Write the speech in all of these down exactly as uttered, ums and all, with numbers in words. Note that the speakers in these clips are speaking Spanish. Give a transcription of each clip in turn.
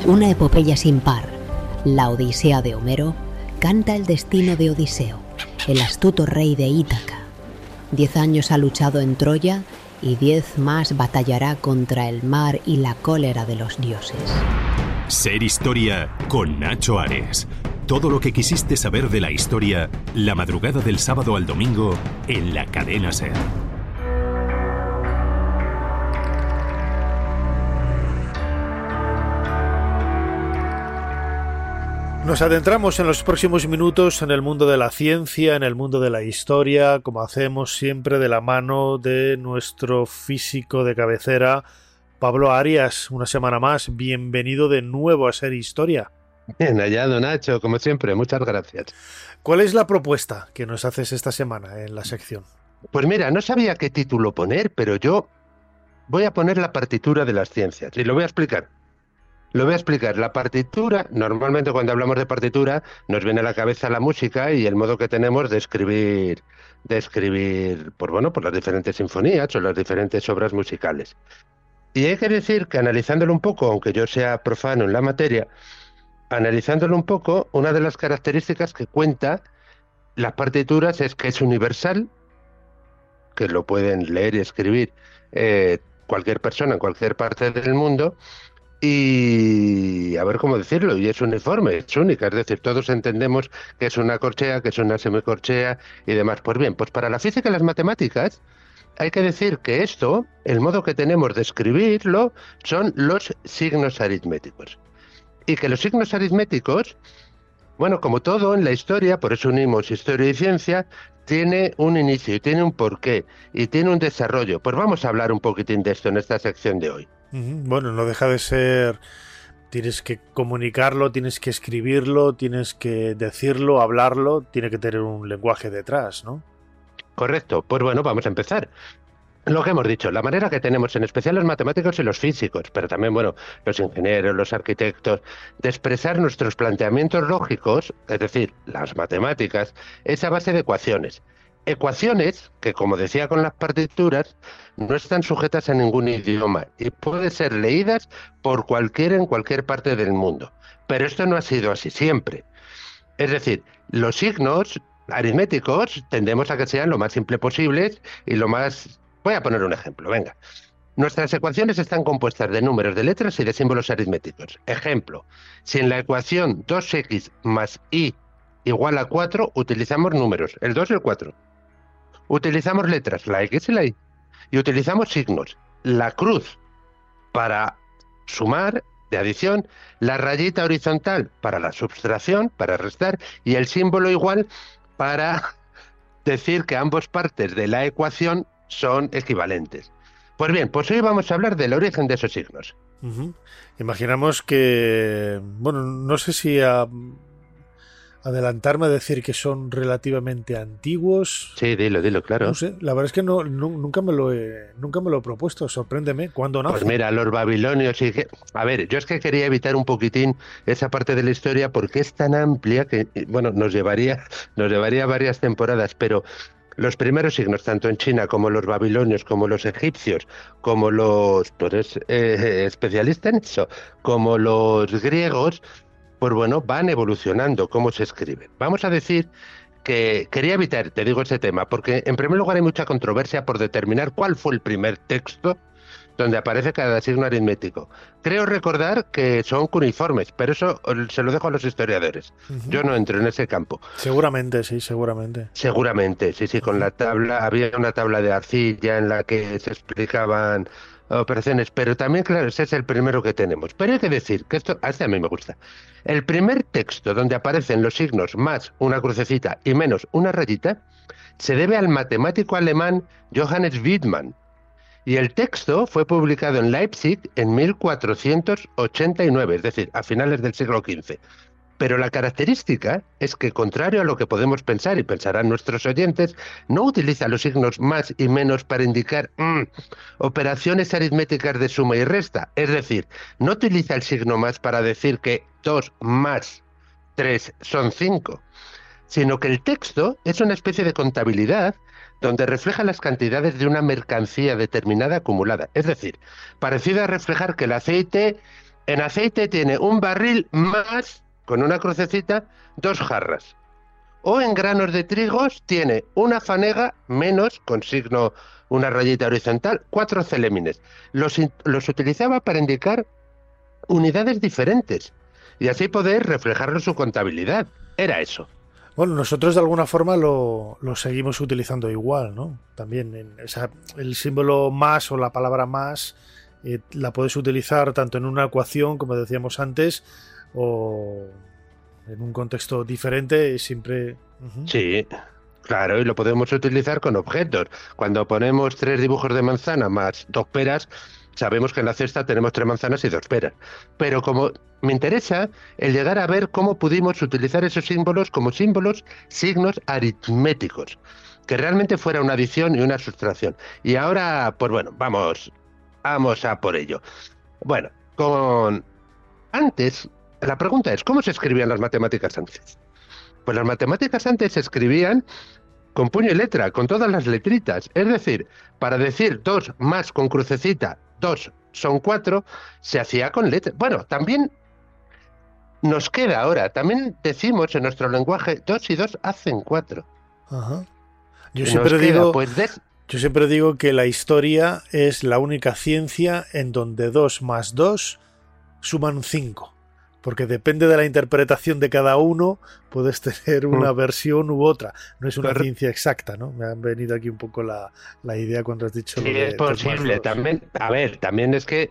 Una epopeya sin par, la Odisea de Homero, canta el destino de Odiseo, el astuto rey de Ítaca. Diez años ha luchado en Troya y diez más batallará contra el mar y la cólera de los dioses. Ser Historia con Nacho Ares. Todo lo que quisiste saber de la historia, la madrugada del sábado al domingo en la cadena SER. Nos adentramos en los próximos minutos en el mundo de la ciencia, en el mundo de la historia, como hacemos siempre de la mano de nuestro físico de cabecera, Pablo Arias. Una semana más, bienvenido de nuevo a Ser Historia. Bien hallado, Nacho, como siempre, muchas gracias. ¿Cuál es la propuesta que nos haces esta semana en la sección? Pues mira, no sabía qué título poner, pero yo voy a poner la partitura de las ciencias, y lo voy a explicar. Lo voy a explicar. La partitura, normalmente cuando hablamos de partitura, nos viene a la cabeza la música y el modo que tenemos de escribir, de escribir, pues bueno, por las diferentes sinfonías o las diferentes obras musicales. Y hay que decir que analizándolo un poco, aunque yo sea profano en la materia, analizándolo un poco, una de las características que cuenta las partituras es que es universal, que lo pueden leer y escribir eh, cualquier persona en cualquier parte del mundo, y a ver cómo decirlo, y es uniforme, es única, es decir, todos entendemos que es una corchea, que es una semicorchea y demás. Pues bien, pues para la física y las matemáticas hay que decir que esto, el modo que tenemos de escribirlo, son los signos aritméticos. Y que los signos aritméticos, bueno, como todo en la historia, por eso unimos historia y ciencia, tiene un inicio y tiene un porqué y tiene un desarrollo. Pues vamos a hablar un poquitín de esto en esta sección de hoy. Bueno, no deja de ser... Tienes que comunicarlo, tienes que escribirlo, tienes que decirlo, hablarlo, tiene que tener un lenguaje detrás, ¿no? Correcto. Pues bueno, vamos a empezar. Lo que hemos dicho, la manera que tenemos, en especial los matemáticos y los físicos, pero también, bueno, los ingenieros, los arquitectos, de expresar nuestros planteamientos lógicos, es decir, las matemáticas, es a base de ecuaciones. Ecuaciones que, como decía con las partituras, no están sujetas a ningún idioma y pueden ser leídas por cualquiera en cualquier parte del mundo. Pero esto no ha sido así siempre. Es decir, los signos aritméticos tendemos a que sean lo más simple posibles y lo más... Voy a poner un ejemplo, venga. Nuestras ecuaciones están compuestas de números, de letras y de símbolos aritméticos. Ejemplo, si en la ecuación dos equis más y igual a cuatro, utilizamos números, el dos y el cuatro. Utilizamos letras, la X y la Y. Y utilizamos signos, la cruz para sumar, de adición, la rayita horizontal para la subtracción, para restar, y el símbolo igual para decir que ambas partes de la ecuación son equivalentes. Pues bien, pues hoy vamos a hablar del origen de esos signos. Uh-huh. Imaginamos que, bueno, no sé si a, adelantarme a decir que son relativamente antiguos. Sí, dilo, dilo, claro. No sé, la verdad es que no, no, nunca me lo he, nunca me lo he propuesto. Sorpréndeme, ¿cuándo nace? Pues mira, los babilonios y que... A ver, yo es que quería evitar un poquitín esa parte de la historia porque es tan amplia que, bueno, nos llevaría, nos llevaría varias temporadas, pero los primeros signos, tanto en China como los babilonios, como los egipcios, como los... ¿Tú eres eh, especialista en eso? Como los griegos, pues bueno, van evolucionando cómo se escriben. Vamos a decir que quería evitar, te digo, ese tema, porque en primer lugar hay mucha controversia por determinar cuál fue el primer texto donde aparece cada signo aritmético. Creo recordar que son cuneiformes, pero eso se lo dejo a los historiadores. Uh-huh. Yo no entro en ese campo. Seguramente, sí, seguramente. Seguramente, sí, sí, con la tabla, había una tabla de arcilla en la que se explicaban operaciones, pero también, claro, ese es el primero que tenemos. Pero hay que decir que esto, a este a mí me gusta. El primer texto donde aparecen los signos más una crucecita y menos una rayita se debe al matemático alemán Johannes Wittmann. Y el texto fue publicado en Leipzig en mil cuatrocientos ochenta y nueve, es decir, a finales del siglo quince. Pero la característica es que, contrario a lo que podemos pensar, y pensarán nuestros oyentes, no utiliza los signos más y menos para indicar mmm, operaciones aritméticas de suma y resta. Es decir, no utiliza el signo más para decir que dos más tres son cinco, sino que el texto es una especie de contabilidad donde refleja las cantidades de una mercancía determinada acumulada. Es decir, parecido a reflejar que el aceite En aceite tiene un barril más, con una crucecita, dos jarras. O en granos de trigos tiene una fanega menos, con signo, una rayita horizontal, cuatro celémines. Los, los utilizaba para indicar unidades diferentes y así poder reflejarlo en su contabilidad. Era eso. Bueno, nosotros de alguna forma lo, lo seguimos utilizando igual, ¿no? También, en, o sea, el símbolo más o la palabra más eh, la puedes utilizar tanto en una ecuación, como decíamos antes, o en un contexto diferente y siempre... Uh-huh. Sí, claro, y lo podemos utilizar con objetos. Cuando ponemos tres dibujos de manzana más dos peras, sabemos que en la cesta tenemos tres manzanas y dos peras. Pero como me interesa el llegar a ver cómo pudimos utilizar esos símbolos como símbolos, signos aritméticos, que realmente fuera una adición y una sustracción. Y ahora, pues bueno, vamos, vamos a por ello. Bueno, con antes, la pregunta es, ¿cómo se escribían las matemáticas antes? Pues las matemáticas antes se escribían con puño y letra, con todas las letritas. Es decir, para decir dos más con crucecita, dos son cuatro, se hacía con letras. Bueno, también nos queda ahora, también decimos en nuestro lenguaje, dos y dos hacen cuatro. Ajá. Yo siempre queda, digo, pues, de... yo siempre digo que la historia es la única ciencia en donde dos más dos suman cinco. Porque depende de la interpretación de cada uno, puedes tener una mm. versión u otra. No es una Pero... ciencia exacta, ¿no? Me ha venido aquí un poco la, la idea cuando has dicho... Sí, lo de es posible. También, a ver, también es que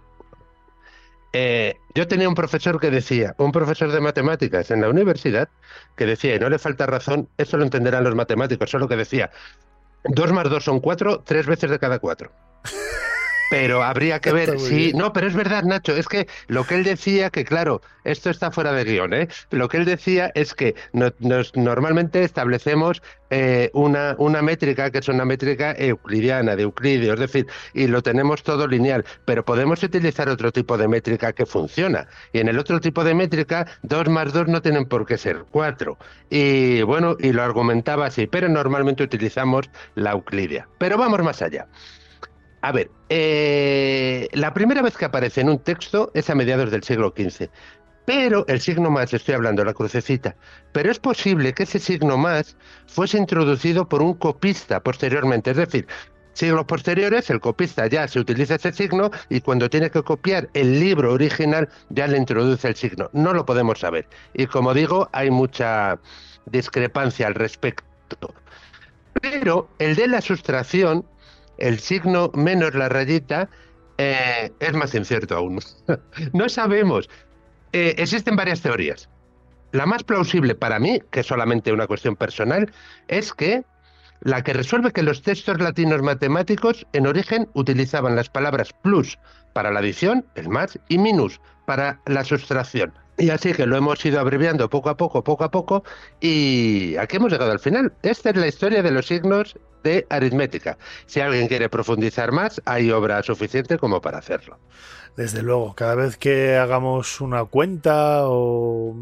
eh, yo tenía un profesor que decía, un profesor de matemáticas en la universidad, que decía, y no le falta razón, eso lo entenderán los matemáticos, solo que decía, dos más dos son cuatro, tres veces de cada cuatro. Pero habría que ver, sí, no, pero es verdad, Nacho, es que lo que él decía, que claro, esto está fuera de guión, ¿eh? Lo que él decía es que no, nos, normalmente establecemos eh, una, una métrica que es una métrica euclidiana, de Euclidio, es decir, y lo tenemos todo lineal, pero podemos utilizar otro tipo de métrica que funciona, y en el otro tipo de métrica, dos más dos no tienen por qué ser cuatro, y bueno, y lo argumentaba así, pero normalmente utilizamos la euclidia. Pero vamos más allá. A ver, eh, la primera vez que aparece en un texto es a mediados del siglo quince, pero el signo más, estoy hablando, la crucecita, pero es posible que ese signo más fuese introducido por un copista posteriormente, es decir, siglos posteriores, el copista ya se utiliza ese signo y cuando tiene que copiar el libro original ya le introduce el signo, no lo podemos saber, y como digo, hay mucha discrepancia al respecto, pero el de la sustracción, el signo menos la rayita, eh, es más incierto aún. No sabemos. Eh, existen varias teorías. La más plausible para mí, que es solamente una cuestión personal, es que la que resuelve que los textos latinos matemáticos en origen utilizaban las palabras plus para la adición, el más, y minus para la sustracción. Y así que lo hemos ido abreviando poco a poco, poco a poco, y aquí hemos llegado al final. Esta es la historia de los signos de aritmética. Si alguien quiere profundizar más, hay obra suficiente como para hacerlo. Desde luego, cada vez que hagamos una cuenta o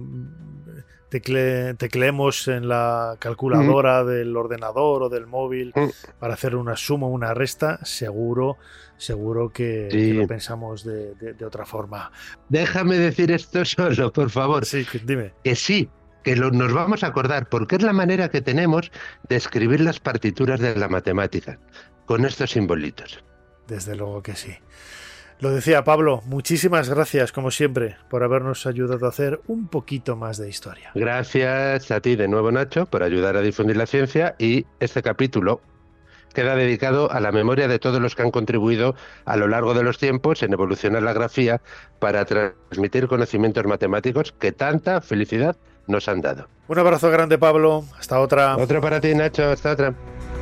tecle, tecleemos en la calculadora mm. del ordenador o del móvil mm. para hacer una suma o una resta, seguro, seguro que, sí. que lo pensamos de, de, de otra forma. Déjame decir esto solo, por favor. Sí, dime. Que sí, que lo, nos vamos a acordar, porque es la manera que tenemos de escribir las partituras de la matemática, con estos simbolitos. Desde luego que sí. Lo decía Pablo, muchísimas gracias, como siempre, por habernos ayudado a hacer un poquito más de historia. Gracias a ti de nuevo, Nacho, por ayudar a difundir la ciencia, y este capítulo queda dedicado a la memoria de todos los que han contribuido a lo largo de los tiempos en evolucionar la grafía para transmitir conocimientos matemáticos que tanta felicidad nos han dado. Un abrazo grande, Pablo. Hasta otra. Otro para ti, Nacho. Hasta otra.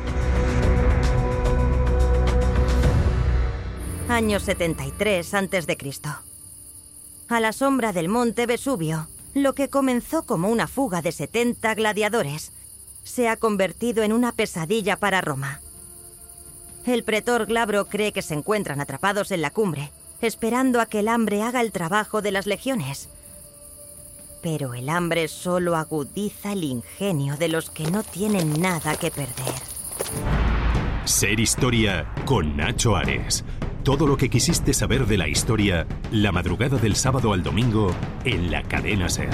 Año setenta y tres antes de Cristo. A la sombra del monte Vesubio, lo que comenzó como una fuga de setenta gladiadores se ha convertido en una pesadilla para Roma. El pretor Glabro cree que se encuentran atrapados en la cumbre, esperando a que el hambre haga el trabajo de las legiones. Pero el hambre solo agudiza el ingenio de los que no tienen nada que perder. Ser Historia con Nacho Ares. Todo lo que quisiste saber de la historia, la madrugada del sábado al domingo, en la cadena SER.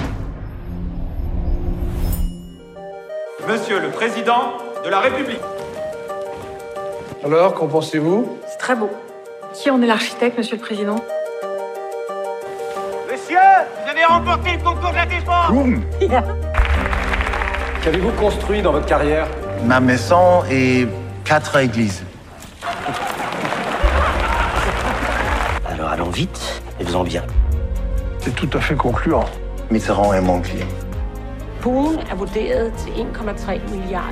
Monsieur le Président de la République. Alors, qu'en pensez-vous? C'est très beau. Qui en est l'architecte, Monsieur le Président? Monsieur, vous avez remporté le concours de la défense. Boum. Qu'avez-vous construit dans votre carrière? Ma maison et quatre églises. Alors allons vite et faisons bien. C'est tout à fait concluant. Mitterrand est mon client. Poolen er vurderet til en komma tre milliarder.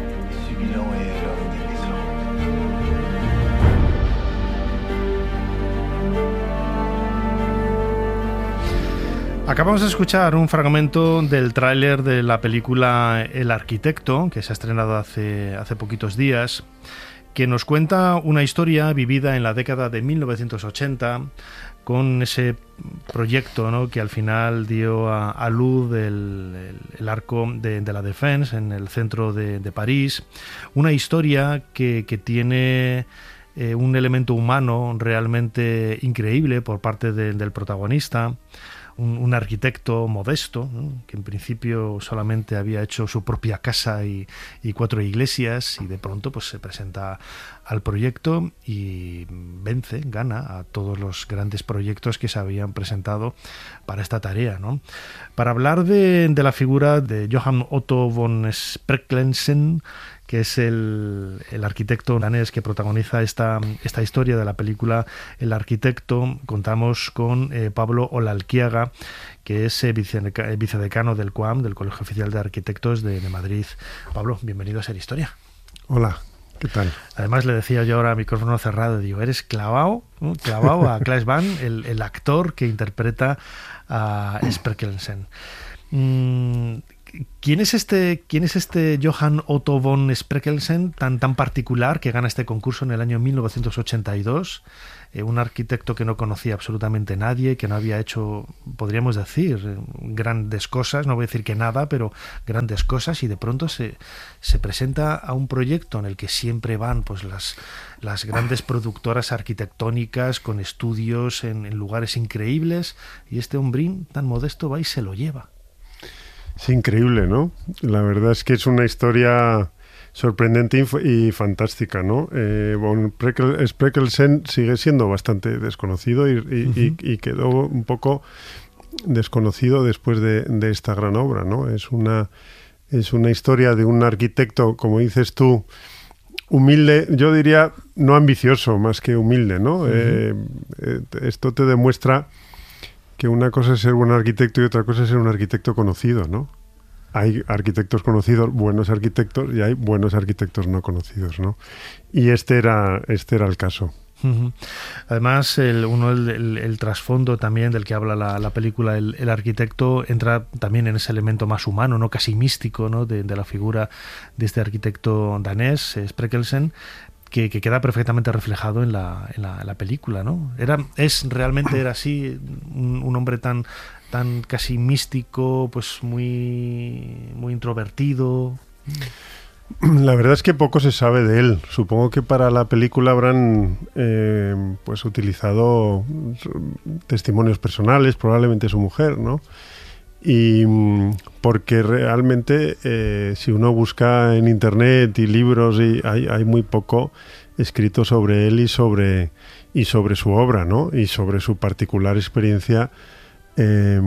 Acabamos de escuchar un fragmento del tráiler de la película El Arquitecto, que se ha estrenado hace, hace poquitos días, que nos cuenta una historia vivida en la década de mil novecientos ochenta, con ese proyecto, ¿no?, que al final dio a, a luz el, el, el arco de, de la Défense en el centro de, de París. Una historia que, que tiene eh, un elemento humano realmente increíble por parte de, del protagonista. Un, un arquitecto modesto, ¿no?, que en principio solamente había hecho su propia casa y, y cuatro iglesias, y de pronto pues se presenta al proyecto y vence, gana a todos los grandes proyectos que se habían presentado para esta tarea, ¿no? Para hablar de, de la figura de Johann Otto von Spreckelsen, que es el, el arquitecto danés que protagoniza esta, esta historia de la película El Arquitecto, contamos con eh, Pablo Olalquiaga, que es eh, vicedecano del C U A M, del Colegio Oficial de Arquitectos de, de Madrid. Pablo, bienvenido a Ser Historia. Hola, ¿qué tal? Además le decía yo ahora a micrófono cerrado, digo, eres clavado, ¿no? clavado a Klaas Van, el, el actor que interpreta a Spreckelsen. Mm, ¿Quién es este, quién es este Johann Otto von Spreckelsen tan, tan particular que gana este concurso en el año mil novecientos ochenta y dos? Eh, un arquitecto que no conocía absolutamente nadie, que no había hecho, podríamos decir, grandes cosas, no voy a decir que nada, pero grandes cosas, y de pronto se, se presenta a un proyecto en el que siempre van pues las, las grandes productoras arquitectónicas con estudios en, en lugares increíbles, y este hombrín tan modesto va y se lo lleva. Es increíble, ¿no? La verdad es que es una historia sorprendente y, y fantástica, ¿no? Eh, von Spreckelsen sigue siendo bastante desconocido y, y, uh-huh. y, y quedó un poco desconocido después de, de esta gran obra, ¿no? Es una, es una historia de un arquitecto, como dices tú, humilde, yo diría no ambicioso, más que humilde, ¿no? Uh-huh. eh, eh, esto te demuestra que una cosa es ser buen arquitecto y otra cosa es ser un arquitecto conocido, ¿no? Hay arquitectos conocidos, buenos arquitectos, y hay buenos arquitectos no conocidos, ¿no? Y este era, este era el caso. Uh-huh. Además, el, uno el, el, el trasfondo también del que habla la, la película, el, el arquitecto, entra también en ese elemento más humano, no casi místico, ¿no?, de, de la figura de este arquitecto danés, Spreckelsen, Que, que queda perfectamente reflejado en la, en la, en la película, ¿no? Era, es realmente era así, un, un hombre tan, tan casi místico, pues muy, muy introvertido. La verdad es que poco se sabe de él. Supongo que para la película habrán eh, pues utilizado testimonios personales, probablemente su mujer, ¿no? Y porque realmente eh, si uno busca en internet y libros, y hay, hay muy poco escrito sobre él y sobre y sobre su obra, ¿no? Y sobre su particular experiencia eh,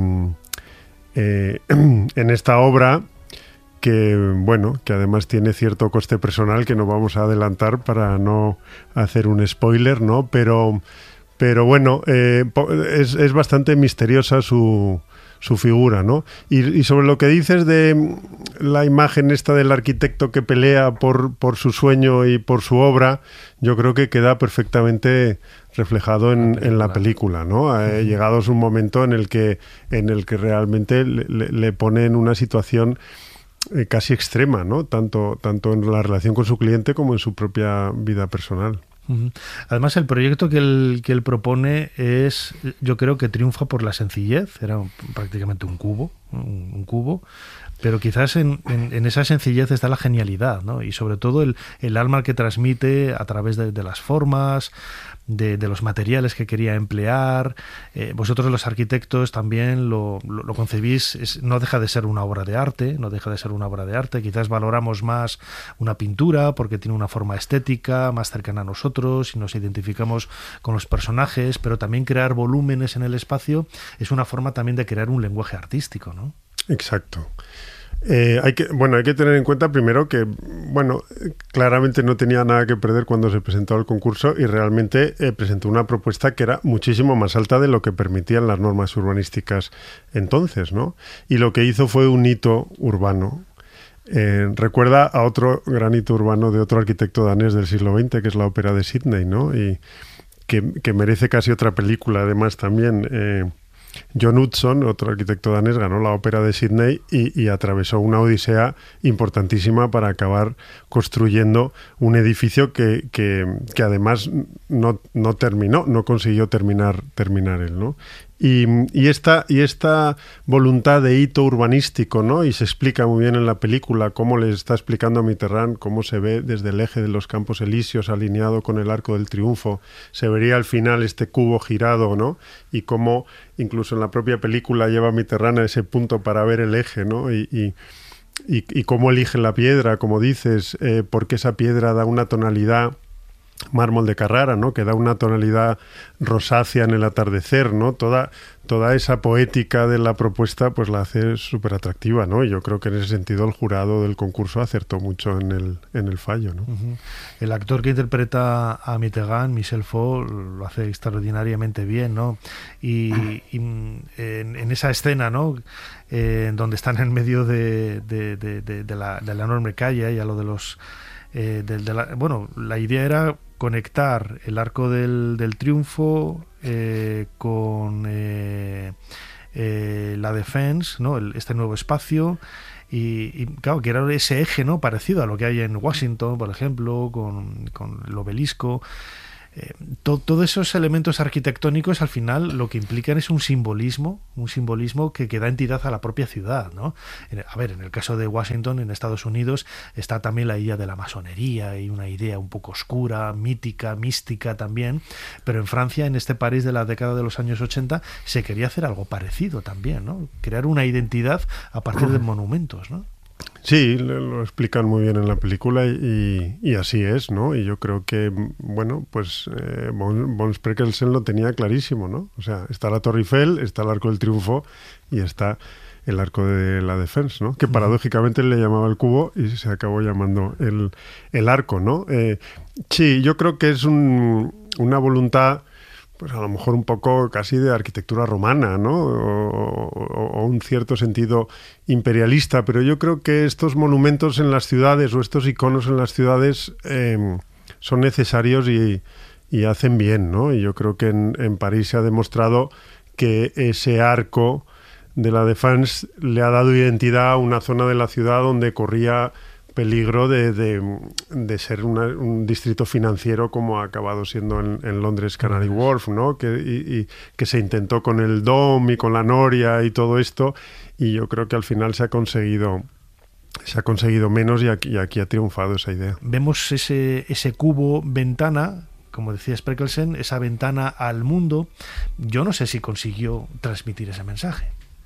eh, en esta obra, que bueno, que además tiene cierto coste personal que no vamos a adelantar para no hacer un spoiler, ¿no? Pero pero bueno, eh, es, es bastante misteriosa su su figura, ¿no? Y, y sobre lo que dices de la imagen esta del arquitecto que pelea por, por su sueño y por su obra, yo creo que queda perfectamente reflejado en, en la película, ¿no? Ha llegado un momento en el que, en el que realmente le, le pone en una situación eh, casi extrema, ¿no? Tanto, tanto en la relación con su cliente como en su propia vida personal. Además, el proyecto que él, que él propone es, yo creo que triunfa por la sencillez. Era prácticamente un cubo, un, un cubo, pero quizás en, en, en esa sencillez está la genialidad, ¿no? Y sobre todo el, el alma que transmite a través de, de las formas, de, de los materiales que quería emplear. Eh, vosotros los arquitectos también lo, lo, lo concebís, es, no deja de ser una obra de arte, no deja de ser una obra de arte. Quizás valoramos más una pintura porque tiene una forma estética más cercana a nosotros y nos identificamos con los personajes, pero también crear volúmenes en el espacio es una forma también de crear un lenguaje artístico, ¿no? Exacto. Eh, hay que, bueno, hay que tener en cuenta primero que, bueno, claramente no tenía nada que perder cuando se presentó al concurso y realmente eh, presentó una propuesta que era muchísimo más alta de lo que permitían las normas urbanísticas entonces, ¿no? Y lo que hizo fue un hito urbano. Eh, recuerda a otro gran hito urbano de otro arquitecto danés del siglo veinte, que es la Ópera de Sídney, ¿no? Y que, que merece casi otra película, además, también. Eh, John Utzon, otro arquitecto danés, ganó la Ópera de Sídney y, y atravesó una odisea importantísima para acabar construyendo un edificio que, que, que además no, no terminó, no consiguió terminar, terminar él, ¿no? Y, y, esta, y esta voluntad de hito urbanístico, ¿no? Y se explica muy bien en la película cómo le está explicando a Mitterrand cómo se ve desde el eje de los Campos Elíseos alineado con el Arco del Triunfo. Se vería al final este cubo girado, ¿no? Y cómo incluso en la propia película lleva Mitterrand a ese punto para ver el eje, ¿no? Y, y, y, y cómo elige la piedra, como dices, eh, porque esa piedra da una tonalidad mármol de Carrara, ¿no? Que da una tonalidad rosácea en el atardecer, ¿no? Toda, toda esa poética de la propuesta pues la hace súper atractiva, ¿no? Y yo creo que en ese sentido el jurado del concurso acertó mucho en el, en el fallo, ¿no? Uh-huh. El actor que interpreta a Mitterrand, Michel Faux, lo hace extraordinariamente bien, ¿no? Y, y en, en esa escena, ¿no? Eh, donde están en medio de, de, de, de, de, la, de la enorme calle y a lo de los... Eh, de, de la, bueno, la idea era conectar el Arco del, del Triunfo eh, con eh, eh, la Défense, ¿no? El, este nuevo espacio y, y claro, que era ese eje, ¿no? Parecido a lo que hay en Washington, por ejemplo, con, con el obelisco. Eh, to, todos esos elementos arquitectónicos al final lo que implican es un simbolismo, un simbolismo que, que da entidad a la propia ciudad, ¿no? En, a ver, en el caso de Washington, en Estados Unidos, está también la idea de la masonería y una idea un poco oscura, mítica, mística también, pero en Francia, en este París de la década de los años ochenta, se quería hacer algo parecido también, ¿no? Crear una identidad a partir de monumentos, ¿no? Sí, lo explican muy bien en la película y, y así es, ¿no? Y yo creo que, bueno, pues eh, von, von Spreckelsen lo tenía clarísimo, ¿no? O sea, está la Torre Eiffel, está el Arco del Triunfo y está el Arco de la Défense, ¿no? Que paradójicamente le llamaba el cubo y se acabó llamando el, el arco, ¿no? Eh, sí, yo creo que es un, una voluntad... pues a lo mejor un poco casi de arquitectura romana, ¿no? O, o, o un cierto sentido imperialista, pero yo creo que estos monumentos en las ciudades o estos iconos en las ciudades eh, son necesarios y, y hacen bien, ¿no? Y yo creo que en, en París se ha demostrado que ese arco de la Défense le ha dado identidad a una zona de la ciudad donde corría peligro de, de, de ser una, un distrito financiero como ha acabado siendo en, en Londres Canary Wharf, ¿no? Que, y, y que se intentó con el Dom y con la Noria y todo esto, y yo creo que al final se ha conseguido se ha conseguido menos y aquí, y aquí ha triunfado esa idea. Vemos ese, ese cubo ventana, como decía Spreckelsen, esa ventana al mundo. Yo no sé si consiguió transmitir ese mensaje.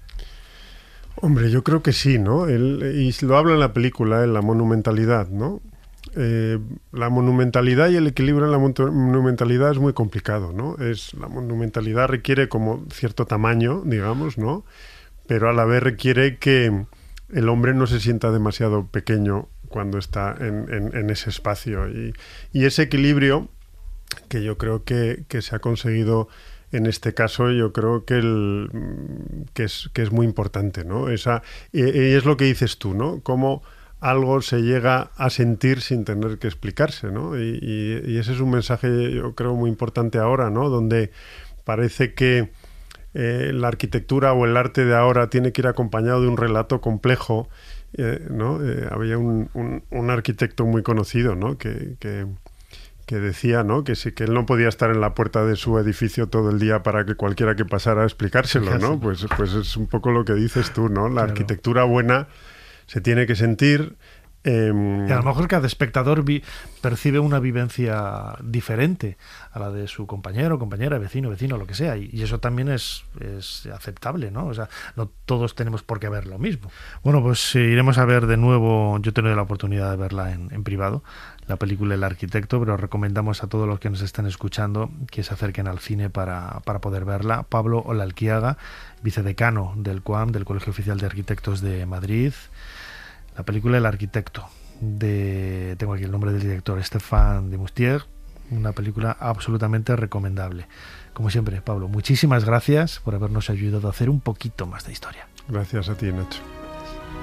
Hombre, yo creo que sí, ¿no? Él, y lo habla en la película, en la monumentalidad, ¿no? Eh, la monumentalidad y el equilibrio en la monumentalidad es muy complicado, ¿no? Es, la monumentalidad requiere como cierto tamaño, digamos, ¿no? Pero a la vez requiere que el hombre no se sienta demasiado pequeño cuando está en, en, en ese espacio. Y, y ese equilibrio, que yo creo que, que se ha conseguido... En este caso yo creo que, el, que, es, que es muy importante, ¿no? Esa, y, y es lo que dices tú, ¿no? Cómo algo se llega a sentir sin tener que explicarse, ¿no? Y, y, y ese es un mensaje, yo creo, muy importante ahora, ¿no? Donde parece que eh, la arquitectura o el arte de ahora tiene que ir acompañado de un relato complejo, eh, ¿no? Eh, había un, un, un arquitecto muy conocido, ¿no? Que... que que decía, ¿no? Que sí, que él no podía estar en la puerta de su edificio todo el día para que cualquiera que pasara explicárselo, ¿no? Pues, pues es un poco lo que dices tú, ¿no? La claro. arquitectura buena se tiene que sentir. Eh, y a lo mejor cada espectador vi, percibe una vivencia diferente a la de su compañero, compañera, vecino, vecino, lo que sea, y, y eso también es, es aceptable, ¿no? O sea, no todos tenemos por qué ver lo mismo. Bueno, pues eh, iremos a ver de nuevo, yo he tenido la oportunidad de verla en, en privado, la película El Arquitecto, pero recomendamos a todos los que nos están escuchando que se acerquen al cine para, para poder verla. Pablo Olalquiaga, vicedecano del C U A M, del Colegio Oficial de Arquitectos de Madrid. La película El Arquitecto, de tengo aquí el nombre del director, Stéphane de Moustier, una película absolutamente recomendable. Como siempre, Pablo, muchísimas gracias por habernos ayudado a hacer un poquito más de historia. Gracias a ti, Nacho.